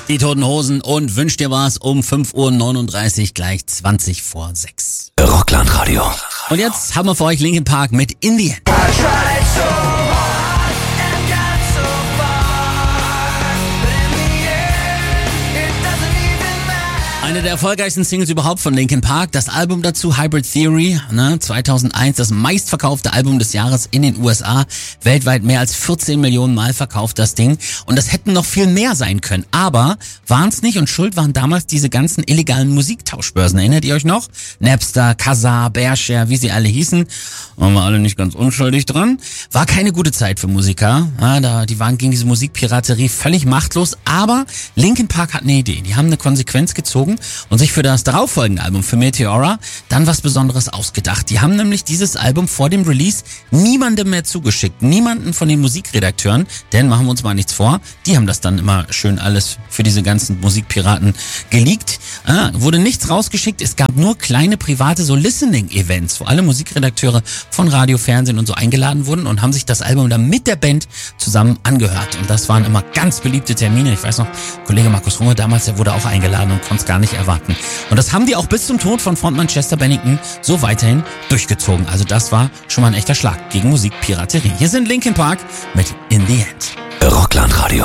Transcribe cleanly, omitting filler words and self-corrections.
Die Toten Hosen und wünsch dir was um 5:39 Uhr, gleich 20 vor 6. Rockland-Radio. Und jetzt haben wir für euch Linkin Park mit In the End. Eine der erfolgreichsten Singles überhaupt von Linkin Park. Das Album dazu, Hybrid Theory, 2001, das meistverkaufte Album des Jahres in den USA. Weltweit mehr als 14 Millionen Mal verkauft das Ding. Und das hätten noch viel mehr sein können. Aber waren es nicht, und schuld waren damals diese ganzen illegalen Musiktauschbörsen. Erinnert ihr euch noch? Napster, Kazaa, Bearshare, wie sie alle hießen. Waren wir alle nicht ganz unschuldig dran. War keine gute Zeit für Musiker. Die waren gegen diese Musikpiraterie völlig machtlos. Aber Linkin Park hat eine Idee. Die haben eine Konsequenz gezogen und sich für das darauffolgende Album, für Meteora, dann was Besonderes ausgedacht. Die haben nämlich dieses Album vor dem Release niemandem mehr zugeschickt. Niemanden von den Musikredakteuren, denn machen wir uns mal nichts vor, die haben das dann immer schön alles für diese ganzen Musikpiraten geleakt. Wurde nichts rausgeschickt, es gab nur kleine private so Listening-Events, wo alle Musikredakteure von Radio, Fernsehen und so eingeladen wurden und haben sich das Album dann mit der Band zusammen angehört. Und das waren immer ganz beliebte Termine. Ich weiß noch, Kollege Markus Runge damals, der wurde auch eingeladen und konnte es gar nicht erwarten. Und das haben die auch bis zum Tod von Frontmann Chester Bennington so weiterhin durchgezogen. Also das war schon mal ein echter Schlag gegen Musikpiraterie. Hier sind Linkin Park mit In the End. Rockland-Radio.